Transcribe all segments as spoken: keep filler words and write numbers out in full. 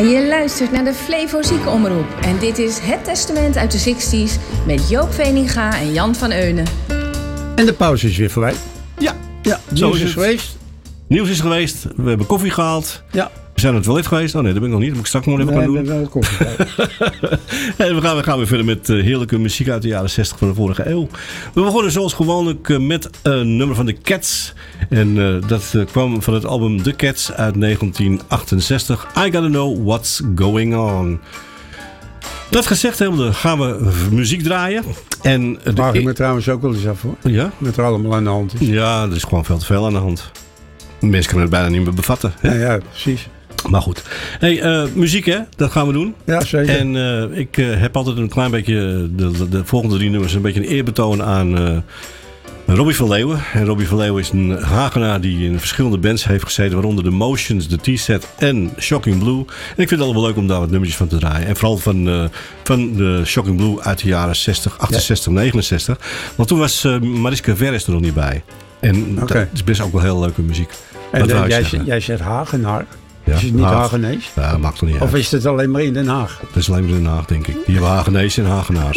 Je luistert naar de Flevo Ziekenomroep. En dit is Het Testament uit de zestig's met Joop Veninga en Jan van Eunen. En de pauze is weer voorbij. Ja, ja zo nieuws is is het. geweest. Nieuws is geweest. We hebben koffie gehaald. Ja. We zijn naar het toilet geweest. Oh nee, dat ben ik nog niet. Dat moet ik straks nog even Nee, gaan we doen. hebben wel koffie. En we gaan, we gaan weer verder met uh, heerlijke muziek uit de jaren zestig van de vorige eeuw. We begonnen zoals gewoonlijk uh, met een nummer van de Cats. En uh, dat uh, kwam van het album The Cats uit negentien achtenzestig. I Gotta Know What's Going On. Dat gezegd hebbende gaan we muziek draaien. En Dat vraag ik me trouwens ook wel eens af hoor. Ja? Wat er allemaal aan de hand is. Ja, er is gewoon veel te veel aan de hand. Mensen kunnen het bijna niet meer bevatten. Hè? Ja, ja, precies. Maar goed. Hey, uh, muziek hè, dat gaan we doen. Ja, zeker. En uh, ik uh, heb altijd een klein beetje, de, de, de volgende drie nummers, een beetje een eerbetoon aan uh, Robbie van Leeuwen. En Robbie van Leeuwen is een Hagenaar die in verschillende bands heeft gezeten, waaronder The Motions, The T-Set en Shocking Blue. En ik vind het altijd wel leuk om daar wat nummertjes van te draaien. En vooral van, uh, van de Shocking Blue uit de jaren zestig, achtenzestig, ja. negenenzestig. Want toen was uh, Mariska Veres er nog niet bij. En okay. Dat is best ook wel heel leuke muziek. En de, jij, jij zegt Hagenaar. Ja, is het niet Haag. Hagenees? Ja, maakt toch niet uit. Of is het alleen maar in Den Haag? Dat is alleen maar in Den Haag, denk ik. Die hebben Hagenees en Hagenaars.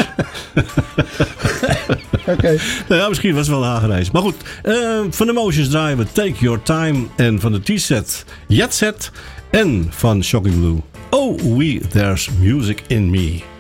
Oké. Okay. Nou ja, misschien was het wel een Hagenees. Maar goed, uh, van de Motions draaien we Take Your Time. En van de T-Set, Jet Set. En van Shocking Blue, Oh, We, There's Music in Me.